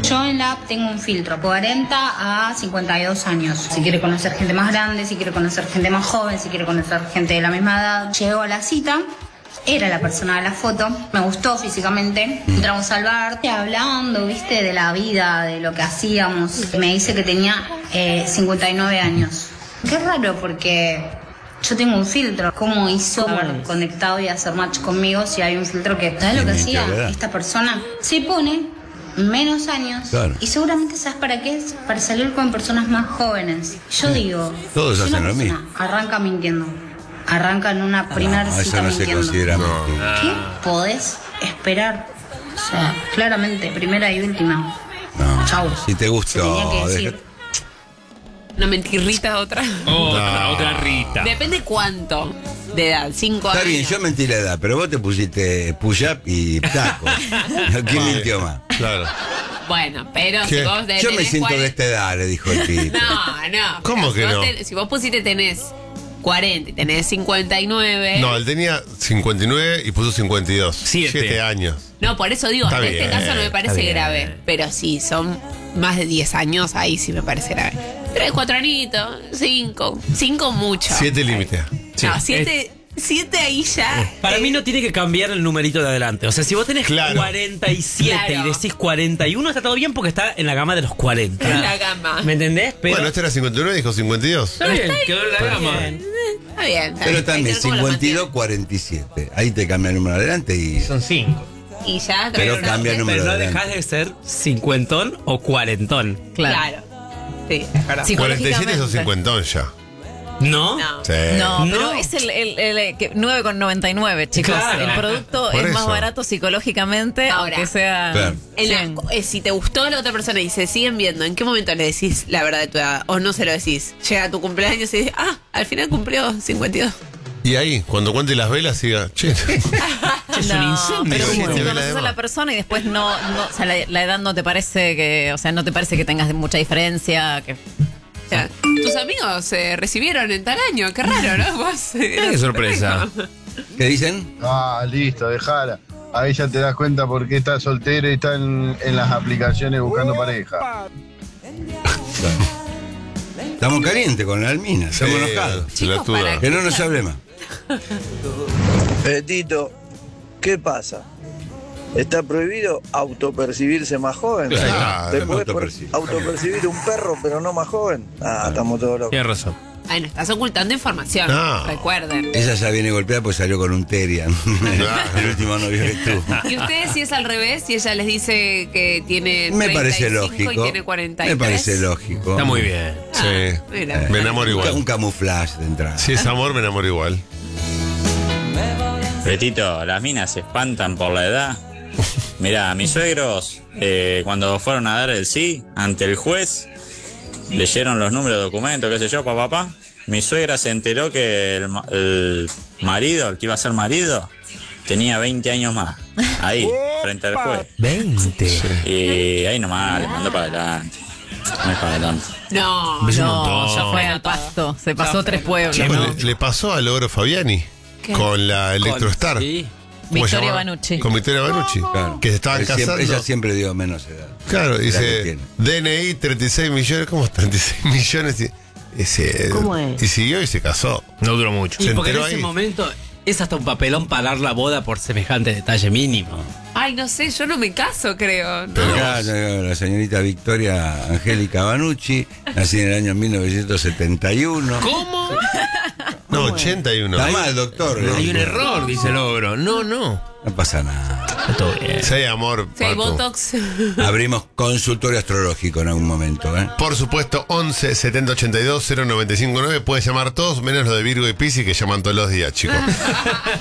Yo en la app tengo un filtro, 40 a 52 años. Si quiere conocer gente más grande, si quiere conocer gente más joven, si quiere conocer gente de la misma edad. Llego a la cita, era la persona de la foto, me gustó físicamente. Entramos al bar, hablando, viste, de la vida, de lo que hacíamos. Me dice que tenía 59 años. Qué raro porque yo tengo un filtro. ¿Cómo hizo haber conectado y hacer match conmigo si hay un filtro que... ¿Sabes lo que hacía esta persona? Se pone menos años, claro. Y seguramente sabes para qué es, para salir con personas más jóvenes. Yo digo, todos hacen lo mismo. Arranca mintiendo, arranca en una primera cita no mintiendo. Se considera ¿Qué podés esperar? O sea, claramente, primera y última. No. Chau. Si te gustó, una mentirrita otra. Otra Rita. Depende cuánto de edad, 5 años. Está bien, yo mentí la edad, pero vos te pusiste push-up y taco. ¿Quién mintió más? Claro. Bueno, pero ¿Qué? si vos Yo me siento de esta edad, le dijo el tipo. No. ¿Cómo que no? Si vos pusiste tenés 40 y tenés 59. No, él tenía 59 y puso 52. 7 años. No, por eso digo, Está en bien, este caso no me parece está grave. bien. Pero si son más de 10 años, ahí sí me parece grave. 3, 4 añitos, 5. 5 mucho. 7 límite. No, 7 ahí ya. Para mí no tiene que cambiar el numerito de adelante. O sea, si vos tenés 47 Claro. y decís 41, está todo bien porque está en la gama de los 40. En la gama. ¿Me entendés? Pero Bueno, este era 59 y dijo 52. está bien, quedó en la gama. Está bien. Pero también ¿Cómo lo 52, 47. Ahí te cambia el número adelante y... Son 5. mantiene? Y ya. Pero cambia el número Pero no adelante. dejás de ser cincuentón o cuarentón. Claro. Sí, es verdad. 47 es un 50 ya. ¿No? No. Sí. No, No. pero es el 9,99, chicos. Claro. El producto Por es más eso. barato psicológicamente, Ahora. aunque sea... Claro. Si te gustó la otra persona y se siguen viendo, ¿en qué momento le decís la verdad de tu edad? O no se lo decís. Llega tu cumpleaños y dices, al final cumplió 52. Y ahí, cuando cuente las velas, siga, che. Es un No, incendio. pero Sí, si sí, conoces la a demás. la persona y después no o sea, la edad no te parece que, o sea, no te parece que tengas mucha diferencia, que O sea, tus amigos se recibieron en tal año. Qué raro, ¿no? Vos. Qué sorpresa. ¿Qué dicen? Listo, dejala. Ahí ya te das cuenta por qué está soltero y está en las aplicaciones buscando pareja. Estamos calientes con la Almina, estamos enojados. Chicos, para Que no nos hable más. Tito, ¿qué pasa? ¿Está prohibido autopercibirse más joven? Claro, ¿Te puedes autopercibir. autopercibir un perro pero no más joven? Estamos todos locos. Tienes razón. Ay, no estás ocultando información. No. Recuerden. Ella ya viene golpeada pues salió con un Terian. El último novio que tuvo. ¿Y ustedes si es al revés? Si ella les dice que tiene Me parece 35 lógico. y tiene 43. Me parece lógico. Está muy bien. Sí. Mira. Me enamoro Un igual. camuflaje de entrada. Si es amor, me enamoro igual. Petito, las minas se espantan por la edad. Mirá, mis suegros, cuando fueron a dar el sí ante el juez, leyeron los números de documentos, qué sé yo, papá. Mi suegra se enteró que el marido, el que iba a ser marido, tenía 20 años más. Ahí, frente al juez. 20. Y ahí nomás le mandó para adelante. No es para adelante. No, ¿Ves un no, montón? ya fue al pasto, se pasó 3 pueblos. Chicos, ¿no? le pasó a Logro Fabiani con la Electrostar. Sí. ¿Cómo se Victoria llama? Banucci. Con Victoria Banucci. Claro. Que se estaban casando. Ella siempre dio menos edad. Claro, La que dice DNI 36 millones. ¿Cómo es 36 millones? ¿Cómo es? Y siguió y se casó. No duró mucho. Se Y porque en enteró ese ahí. momento es hasta un papelón parar la boda por semejante detalle mínimo. Ay, no sé, yo no me caso, creo. ¿no? Pero Acá, la señorita Victoria Angélica Banucci, nacida en el año 1971. ¿Cómo? No, 81. Está mal, doctor. Hay un error, dice Logro. No. No pasa nada. Está todo bien. Si hay amor, Si hay Pato. Botox. Abrimos consultorio astrológico en algún momento, ¿eh? Por supuesto, 11 70 82 0959. Puedes llamar todos, menos lo de Virgo y Piscis, que llaman todos los días, chicos.